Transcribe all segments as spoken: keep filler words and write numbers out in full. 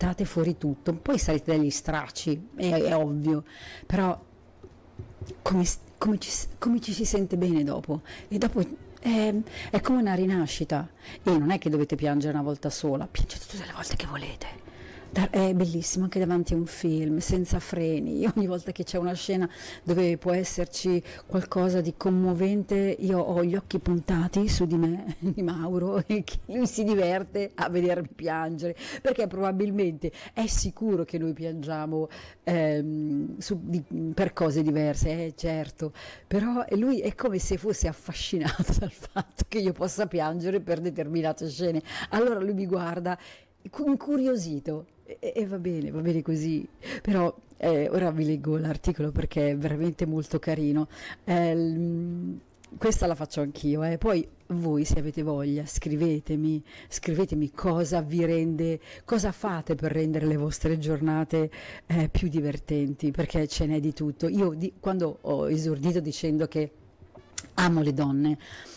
buttate fuori tutto, poi sarete degli stracci, è, è ovvio, però come, come, ci, come ci si sente bene dopo, e dopo è, è come una rinascita, e non è che dovete piangere una volta sola, piangete tutte le volte che volete. È bellissimo anche davanti a un film, senza freni. Io ogni volta che c'è una scena dove può esserci qualcosa di commovente, io ho gli occhi puntati su di me, di Mauro, e che lui si diverte a vedermi piangere, perché probabilmente è sicuro che noi piangiamo ehm, su, di, per cose diverse, eh, certo, però lui è come se fosse affascinato dal fatto che io possa piangere per determinate scene. Allora lui mi guarda incuriosito, e, e va bene, va bene così. Però eh, ora vi leggo l'articolo perché è veramente molto carino. Eh, l- questa la faccio anch'io, eh. Poi voi, se avete voglia, scrivetemi, scrivetemi cosa vi rende, cosa fate per rendere le vostre giornate eh, più divertenti, perché ce n'è di tutto. Io di, quando ho esordito dicendo che amo le donne,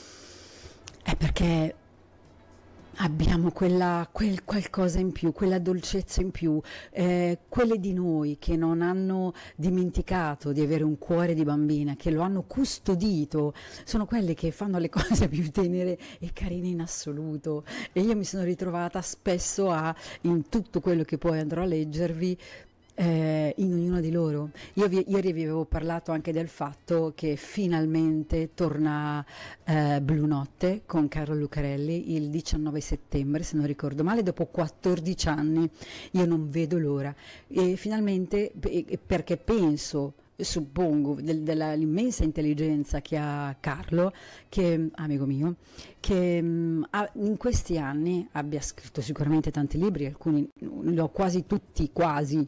è perché abbiamo quella, quel qualcosa in più, quella dolcezza in più, eh, quelle di noi che non hanno dimenticato di avere un cuore di bambina, che lo hanno custodito, sono quelle che fanno le cose più tenere e carine in assoluto. E io mi sono ritrovata spesso a, in tutto quello che poi andrò a leggervi, eh, in ognuno di loro. Io vi, ieri vi avevo parlato anche del fatto che finalmente torna eh, Blu Notte con Carlo Lucarelli il diciannove settembre, se non ricordo male, dopo quattordici anni. Io non vedo l'ora, e finalmente, perché penso, suppongo, del, dell'immensa intelligenza che ha Carlo, che amico mio, che mh, ha, in questi anni abbia scritto sicuramente tanti libri, alcuni li ho quasi tutti, quasi.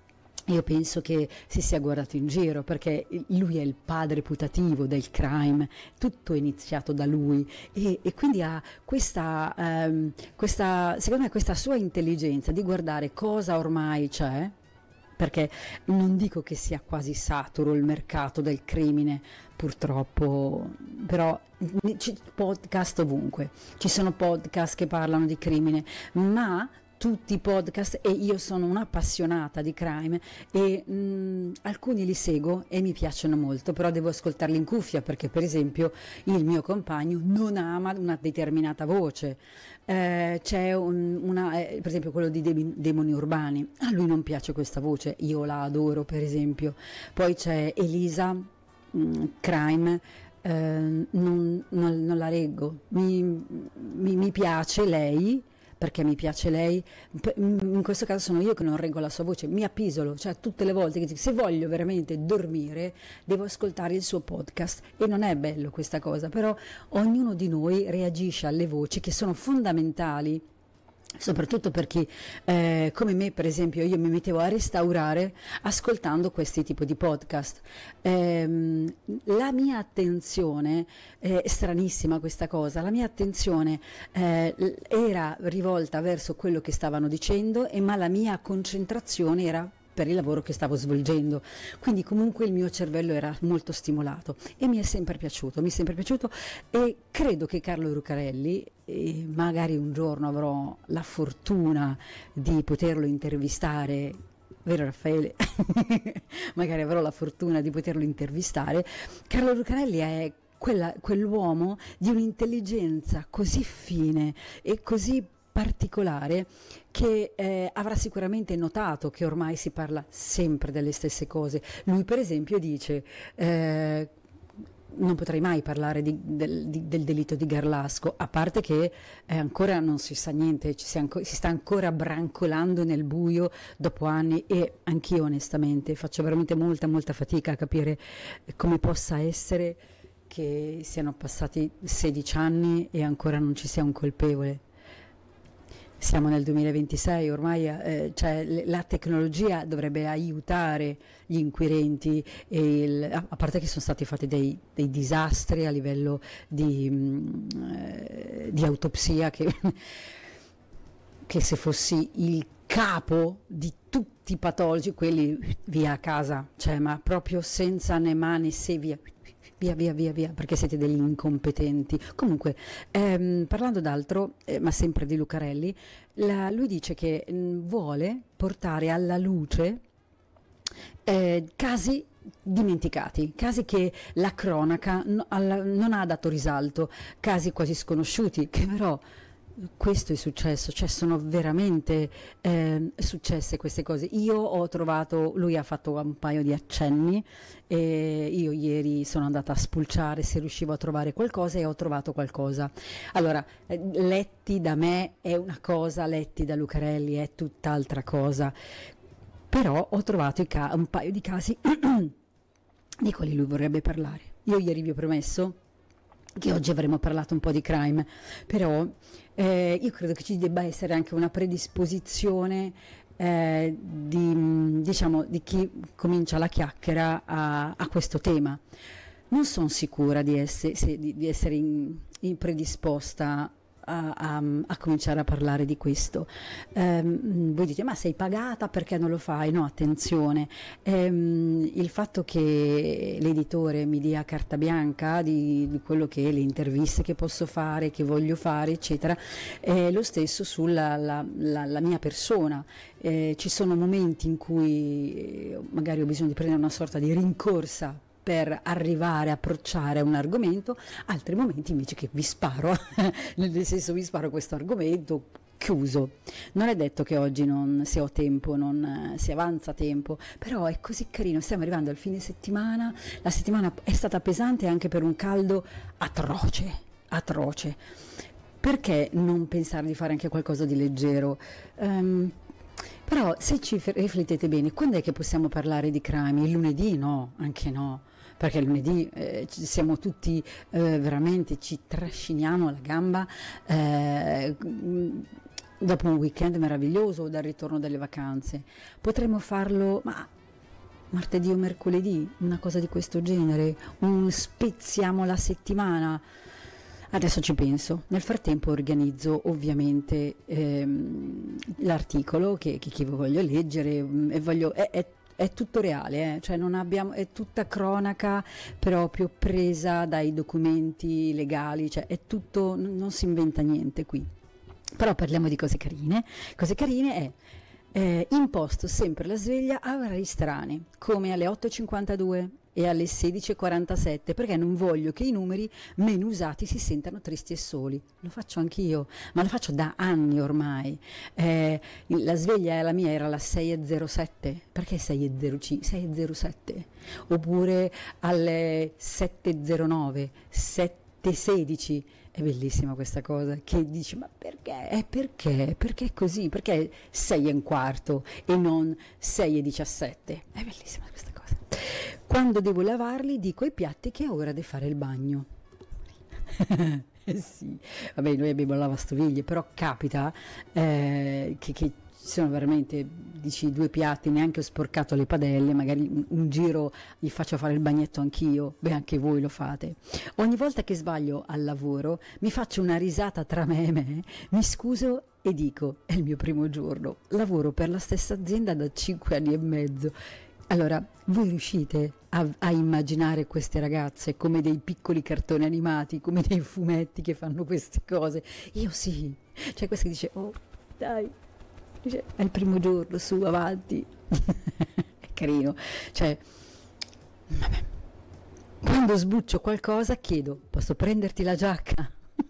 Io penso che si sia guardato in giro, perché lui è il padre putativo del crime, tutto è iniziato da lui, e, e quindi ha questa, um, questa, secondo me, questa sua intelligenza di guardare cosa ormai c'è, perché non dico che sia quasi saturo il mercato del crimine, purtroppo, però c'è podcast ovunque, ci sono podcast che parlano di crimine, ma tutti i podcast, e io sono un'appassionata di crime, e mh, alcuni li seguo e mi piacciono molto, però devo ascoltarli in cuffia, perché per esempio il mio compagno non ama una determinata voce, eh, c'è un, una, eh, per esempio quello di De- Demoni Urbani, a lui non piace questa voce, io la adoro per esempio. Poi c'è Elisa mh, Crime, eh, non, non, non la reggo, mi, mi, mi piace lei, perché mi piace lei, in questo caso sono io che non reggo la sua voce, mi appisolo, cioè tutte le volte che dico, se voglio veramente dormire devo ascoltare il suo podcast, e non è bello questa cosa, però ognuno di noi reagisce alle voci che sono fondamentali, soprattutto per chi eh, come me, per esempio. Io mi mettevo a restaurare ascoltando questi tipi di podcast, ehm, la mia attenzione, è stranissima questa cosa, la mia attenzione eh, era rivolta verso quello che stavano dicendo, e ma la mia concentrazione era per il lavoro che stavo svolgendo, quindi comunque il mio cervello era molto stimolato, e mi è sempre piaciuto, mi è sempre piaciuto, e credo che Carlo Lucarelli, e magari un giorno avrò la fortuna di poterlo intervistare, vero Raffaele? Magari avrò la fortuna di poterlo intervistare. Carlo Lucarelli è quella, quell'uomo di un'intelligenza così fine e così particolare, che eh, avrà sicuramente notato che ormai si parla sempre delle stesse cose. Lui per esempio dice eh, non potrei mai parlare di, del, di, del delitto di Garlasco, a parte che eh, ancora non si sa niente, ci si, anco, si sta ancora brancolando nel buio dopo anni, e anch'io onestamente faccio veramente molta molta fatica a capire come possa essere che siano passati sedici anni e ancora non ci sia un colpevole. Siamo nel duemilaventisei, ormai eh, cioè, la tecnologia dovrebbe aiutare gli inquirenti, e il, a, a parte che sono stati fatti dei, dei disastri a livello di, mh, eh, di autopsia, che, che se fossi il capo di tutti i patologi, quelli via a casa, cioè, ma proprio senza né mani, se via, via, via, via, via, perché siete degli incompetenti. Comunque, ehm, parlando d'altro, eh, ma sempre di Lucarelli, la- lui dice che mh, vuole portare alla luce eh, casi dimenticati, casi che la cronaca no- alla- non ha dato risalto, casi quasi sconosciuti, che però questo è successo, cioè sono veramente ehm, successe queste cose. Io ho trovato, lui ha fatto un paio di accenni e io ieri sono andata a spulciare se riuscivo a trovare qualcosa e ho trovato qualcosa. Allora, eh, letti da me è una cosa, letti da Lucarelli è tutt'altra cosa, però ho trovato i ca- un paio di casi di quali lui vorrebbe parlare. Io ieri vi ho promesso che oggi avremmo parlato un po' di crime, però eh, io credo che ci debba essere anche una predisposizione eh, di, diciamo, di chi comincia la chiacchiera a, a questo tema. Non sono sicura di essere, se- di, di essere in, in predisposta a, a- a cominciare a parlare di questo. Ehm, voi dite, ma sei pagata perché non lo fai? No, attenzione. Ehm, il fatto che l'editore mi dia carta bianca di, di quello che le interviste che posso fare, che voglio fare, eccetera, è lo stesso sulla la, la- la mia persona. Eh, ci sono momenti in cui eh, magari ho bisogno di prendere una sorta di rincorsa per arrivare a approcciare a un argomento, altri momenti invece che vi sparo, nel senso vi sparo questo argomento chiuso. Non è detto che oggi non, se ho tempo, non eh, si avanza tempo, però è così carino, stiamo arrivando al fine settimana, la settimana è stata pesante anche per un caldo atroce, atroce. Perché non pensare di fare anche qualcosa di leggero? Ehm, però se ci f- riflettete bene, quando è che possiamo parlare di crime? Il lunedì? No, anche no, perché il lunedì eh, ci siamo tutti eh, veramente, ci trasciniamo la gamba eh, mh, dopo un weekend meraviglioso dal ritorno dalle vacanze. Potremmo farlo, ma martedì o mercoledì, una cosa di questo genere, un spezziamo la settimana. Adesso ci penso, nel frattempo organizzo ovviamente ehm, l'articolo che, che, che voglio leggere mm, e voglio, è, è- è tutto reale, eh, cioè non abbiamo, è tutta cronaca proprio presa dai documenti legali, cioè è tutto, n- non si inventa niente qui. Però parliamo di cose carine. Cose carine è eh, imposto sempre la sveglia a orari strani, come alle otto e cinquantadue e alle sedici e quarantasette, perché non voglio che i numeri meno usati si sentano tristi e soli. Lo faccio anch'io, ma lo faccio da anni ormai. Eh, la sveglia la mia era alla sei e zero sette, perché sei e zero cinque? sei e zero sette? Oppure alle sette e zero nove, sette e sedici. È bellissima questa cosa, che dici, ma perché? Eh, perché? Perché è così? Perché sei e un quarto e non sei e diciassette? È bellissima questa cosa. Quando devo lavarli dico ai piatti che è ora di fare il bagno. Eh sì, vabbè, noi abbiamo la lavastoviglie, però capita eh, che, che ci sono veramente, dici, due piatti, neanche ho sporcato le padelle, magari un, un giro gli faccio fare il bagnetto anch'io, beh, anche voi lo fate. Ogni volta che sbaglio al lavoro mi faccio una risata tra me e me, mi scuso e dico, è il mio primo giorno, lavoro per la stessa azienda da cinque anni e mezzo. Allora, voi riuscite a, a immaginare queste ragazze come dei piccoli cartoni animati, come dei fumetti che fanno queste cose? Io sì. C'è questa che dice, oh, dai, dice, è il primo giorno, su, avanti. È carino. Cioè, vabbè. Quando sbuccio qualcosa chiedo, posso prenderti la giacca?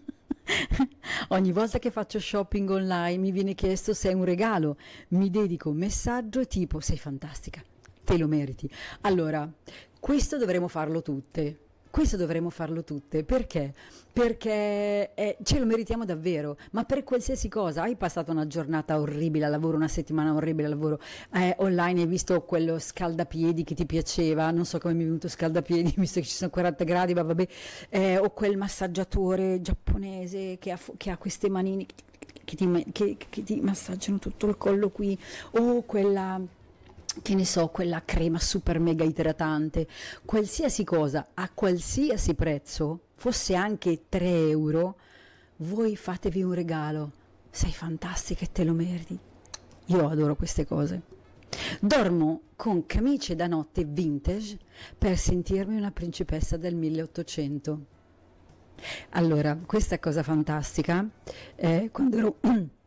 Ogni volta che faccio shopping online mi viene chiesto se è un regalo. Mi dedico un messaggio tipo, sei fantastica, te lo meriti. Allora, questo dovremmo farlo tutte. Questo dovremmo farlo tutte. Perché? Perché eh, ce lo meritiamo davvero, ma per qualsiasi cosa. Hai passato una giornata orribile al lavoro, una settimana orribile al lavoro, eh, online hai visto quello scaldapiedi che ti piaceva, non so come mi è venuto scaldapiedi, visto che ci sono quaranta gradi, ma vabbè, eh, o quel massaggiatore giapponese che ha, fu- che ha queste manine che ti, me- che- che ti massaggiano tutto il collo qui, o quella, che ne so, quella crema super mega idratante, qualsiasi cosa a qualsiasi prezzo, fosse anche tre euro, voi fatevi un regalo. Sei fantastica e te lo meriti. Io adoro queste cose. Dormo con camicie da notte vintage per sentirmi una principessa del milleottocento. Allora, questa cosa fantastica, eh, quando ero